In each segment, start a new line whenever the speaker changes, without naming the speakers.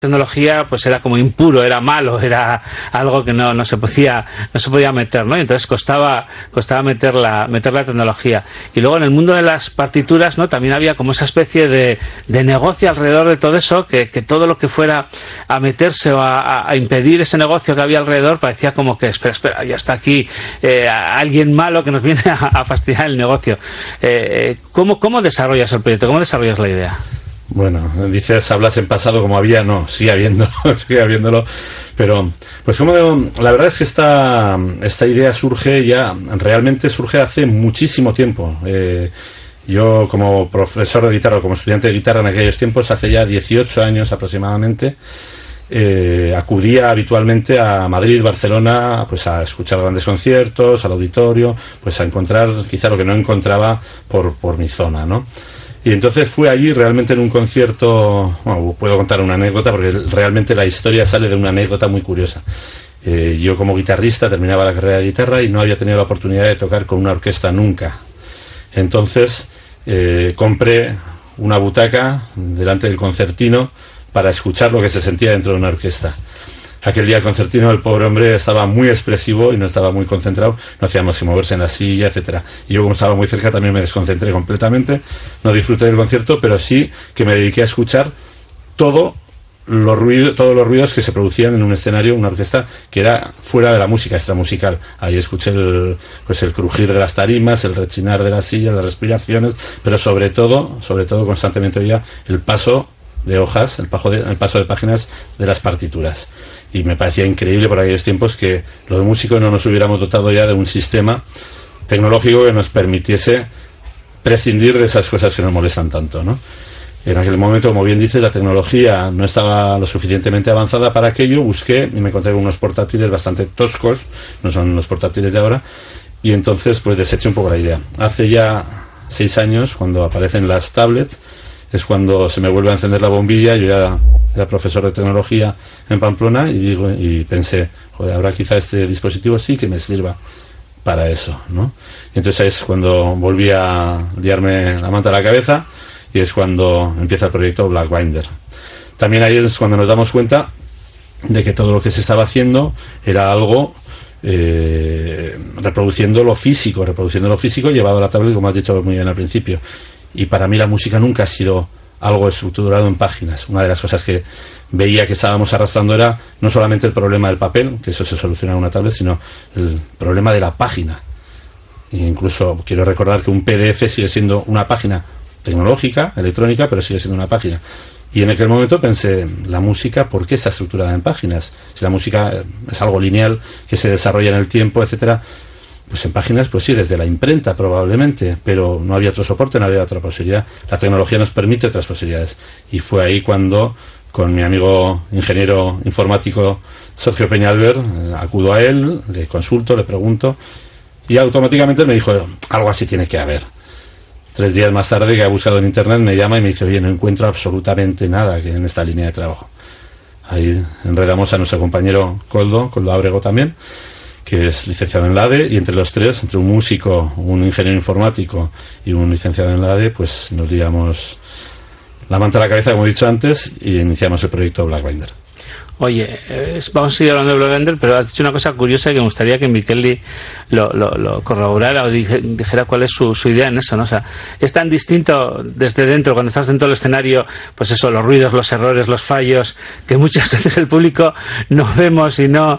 tecnología pues era como impuro, era malo, era algo que no se podía meter, ¿no? Y entonces costaba meter la tecnología. Y luego en el mundo de las partituras, ¿no? También había como esa especie de negocio alrededor de todo eso, que todo lo que fuera a meterse o a impedir ese negocio que había alrededor parecía como que espera, ya está aquí alguien malo que nos viene a fastidiar el negocio. ¿Cómo desarrollas el proyecto? ¿Cómo desarrollas la idea?
Bueno, hablas en pasado como había, no, sigue habiéndolo, pero pues la verdad es que esta idea realmente surge hace muchísimo tiempo. Yo como profesor de guitarra, como estudiante de guitarra en aquellos tiempos, hace ya 18 años aproximadamente, acudía habitualmente a Madrid, Barcelona, pues a escuchar grandes conciertos, al auditorio, pues a encontrar quizá lo que no encontraba por mi zona, ¿no? Y entonces fue allí realmente en un concierto, bueno, puedo contar una anécdota porque realmente la historia sale de una anécdota muy curiosa. Yo como guitarrista terminaba la carrera de guitarra y no había tenido la oportunidad de tocar con una orquesta nunca. Entonces compré una butaca delante del concertino para escuchar lo que se sentía dentro de una orquesta. Aquel día el concertino, el pobre hombre, estaba muy expresivo y no estaba muy concentrado, no hacía más que moverse en la silla, etcétera. Y yo, como estaba muy cerca, también me desconcentré completamente, no disfruté del concierto, pero sí que me dediqué a escuchar todos los ruidos que se producían en un escenario, una orquesta que era fuera de la música extramusical. Ahí escuché el crujir de las tarimas, el rechinar de las sillas, las respiraciones, pero sobre todo constantemente oía el paso de hojas, el paso de páginas de las partituras. Y me parecía increíble por aquellos tiempos que los músicos no nos hubiéramos dotado ya de un sistema tecnológico que nos permitiese prescindir de esas cosas que nos molestan tanto, ¿no? En aquel momento, como bien dices, la tecnología no estaba lo suficientemente avanzada para aquello. Busqué y me encontré con unos portátiles bastante toscos, no son los portátiles de ahora, y entonces pues deseché un poco la idea. Hace ya 6 años, cuando aparecen las tablets, es cuando se me vuelve a encender la bombilla. Yo ya era profesor de tecnología en Pamplona y pensé, joder, ahora quizá este dispositivo sí que me sirva para eso, ¿no? Y entonces es cuando volví a liarme la manta a la cabeza y es cuando empieza el proyecto Blackbinder. También ahí es cuando nos damos cuenta de que todo lo que se estaba haciendo era algo reproduciendo lo físico llevado a la tablet, como has dicho muy bien al principio. Y para mí la música nunca ha sido algo estructurado en páginas. Una de las cosas que veía que estábamos arrastrando era no solamente el problema del papel, que eso se soluciona en una tablet, sino el problema de la página. E incluso quiero recordar que un PDF sigue siendo una página tecnológica, electrónica, pero sigue siendo una página. Y en aquel momento pensé, la música, ¿por qué está estructurada en páginas? Si la música es algo lineal, que se desarrolla en el tiempo, etcétera, pues en páginas, pues sí, desde la imprenta probablemente, pero no había otro soporte, no había otra posibilidad. La tecnología nos permite otras posibilidades. Y fue ahí cuando, con mi amigo ingeniero informático Sergio Peñalver, acudo a él, le consulto, le pregunto, y automáticamente me dijo, algo así tiene que haber. 3 días más tarde, que ha buscado en internet, me llama y me dice, oye, no encuentro absolutamente nada que en esta línea de trabajo. Ahí enredamos a nuestro compañero Coldo Ábrego también, que es licenciado en la ADE, y entre los tres, entre un músico, un ingeniero informático y un licenciado en la ADE, pues nos liamos la manta a la cabeza, como he dicho antes, y iniciamos el proyecto Blackbinder.
Oye, vamos a seguir hablando de Blackbinder, pero has dicho una cosa curiosa que me gustaría que Miqueli lo corroborara o dijera cuál es su idea en eso, ¿no? O sea, es tan distinto desde dentro, cuando estás dentro del escenario, pues eso, los ruidos, los errores, los fallos, que muchas veces el público no vemos y no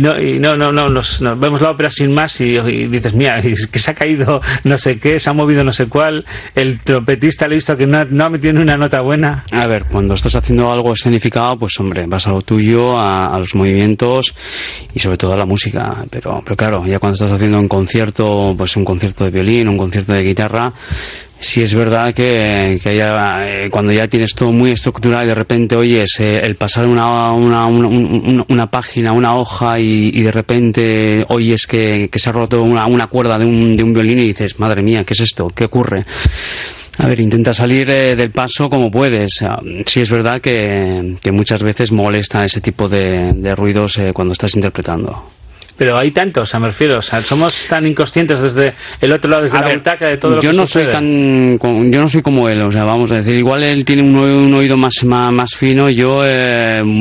nos vemos la ópera sin más y dices, mira, que se ha caído no sé qué, se ha movido no sé cuál, el trompetista le he visto que no ha metido ni una nota buena.
A ver, cuando estás haciendo algo escenificado, pues hombre, vas a lo tuyo, a los movimientos y sobre todo a la música, pero claro, ya cuando estás haciendo un concierto, pues un concierto de violín, un concierto de guitarra, sí es verdad que cuando ya tienes todo muy estructurado y de repente oyes el pasar una página, una hoja y de repente oyes que se ha roto una cuerda de un violín y dices, madre mía, ¿qué es esto? ¿Qué ocurre? A ver, intenta salir del paso como puedes. Sí es verdad que muchas veces molesta ese tipo de ruidos cuando estás interpretando.
pero hay tantos, o sea, me refiero, o sea, somos tan inconscientes desde el otro lado, desde la butaca, de todo lo que sucede.
Yo no soy como él, o sea, vamos a decir, igual él tiene un oído más fino, yo